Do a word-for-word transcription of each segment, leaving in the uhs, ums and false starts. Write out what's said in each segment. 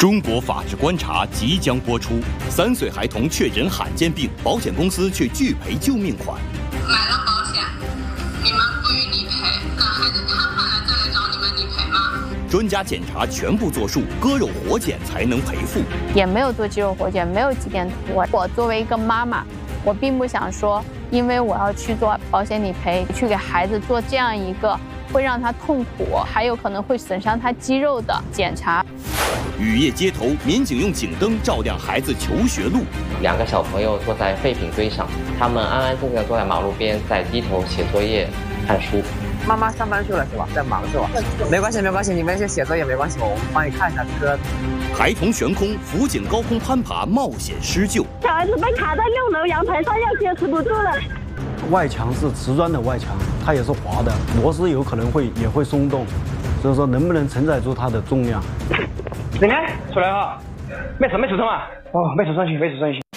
中国法治观察即将播出。三岁孩童确诊罕见病，保险公司却拒赔救命款。 买了保险，你们不予理赔，等孩子瘫痪了再来找你们理赔吗？ 专家检查全部作数，割肉活检才能赔付。 也没有做肌肉活检，没有肌电图。我作为一个妈妈，我并不想说，因为我要去做保险理赔，去给孩子做这样一个会让他痛苦，还有可能会损伤他肌肉的检查。 雨夜街头，民警用警灯照亮孩子求学路。 两个小朋友坐在废品堆上，他们安安静静地坐在马路边，在低头写作业、看书。 妈妈上班去了是吧？在忙是吧？没关系，没关系，你们先写作业没关系，我们帮你看一下车。 孩童悬空，辅警高空攀爬，冒险施救。 小孩子被卡在六楼阳台上，要坚持不住了。 外墙是瓷砖的外墙，它也是滑的，螺丝有可能会也会松动，所以说能不能承载住它的重量？ 你看出来哈，没事没事嘛，哦，没事上去，没事上去。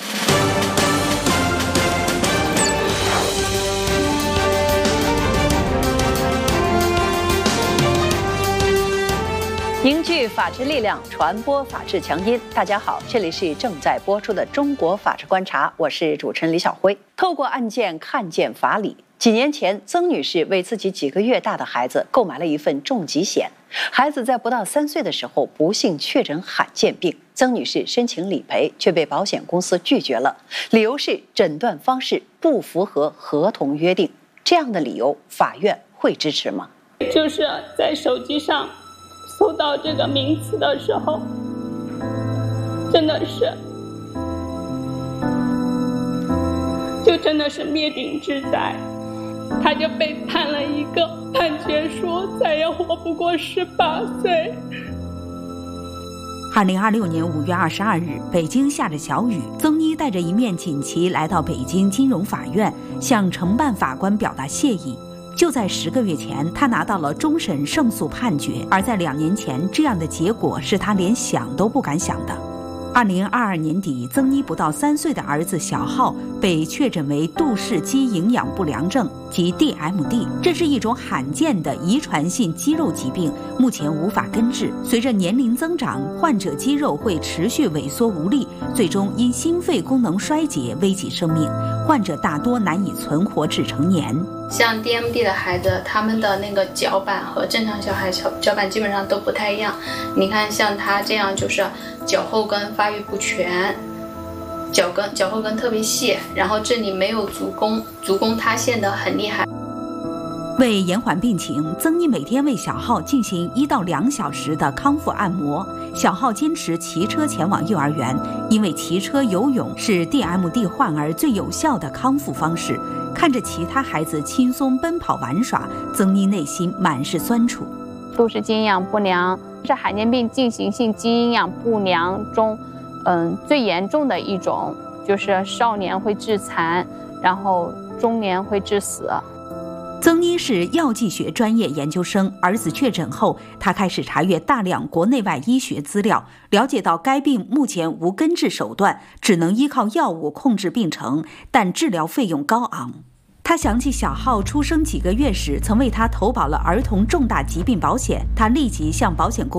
凝聚法治力量，传播法治强音。大家好，这里是正在播出的中国法治观察，我是主持人李晓辉。透过案件看见法理。几年前，曾女士为自己几个月大的孩子购买了一份重疾险，孩子在不到三岁的时候不幸确诊罕见病。曾女士申请理赔，却被保险公司拒绝了，理由是诊断方式不符合合同约定。这样的理由，法院会支持吗？ 就是在手机上搜到这个名词的时候，真的是，就真的是灭顶之灾。他就被判了一个判决书，再也活不过十八岁。 二零二六年五月二十二日，北京下着小雨，曾妮带着一面锦旗来到北京金融法院，向承办法官表达谢意。就在十个月前，他拿到了终审胜诉判决，而在两年前，这样的结果是他连想都不敢想的。二零二二年底，曾妮不到三岁的儿子小浩被确诊为杜氏肌营养不良症及 D M D， 这是一种罕见的遗传性肌肉疾病，目前无法根治。随着年龄增长，患者肌肉会持续萎缩无力，最终因心肺功能衰竭危及生命。患者大多难以存活至成年。 像 D M D 的孩子，他们的那个脚板和正常小孩脚脚板基本上都不太一样。你看，像他这样就是脚后跟发育不全，脚跟脚后跟特别细，然后这里没有足弓，足弓塌陷得很厉害。 为延缓病情，曾妮每天为小浩进行一到两小时的康复按摩。小浩坚持骑车前往幼儿园，因为骑车、游泳是 D M D 患儿最有效的康复方式。看着其他孩子轻松奔跑玩耍，曾妮内心满是酸楚。 杜氏肌营养不良是罕见病进行性肌营养不良中，嗯，最严重的一种，就是少年会致残，然后中年会致死。 曾妮是药剂学专业研究生，儿子确诊后，他开始查阅大量国内外医学资料，了解到该病目前无根治手段，只能依靠药物控制病程，但治疗费用高昂。他想起小浩出生几个月时曾为他投保了儿童重大疾病保险，他立即向保险公司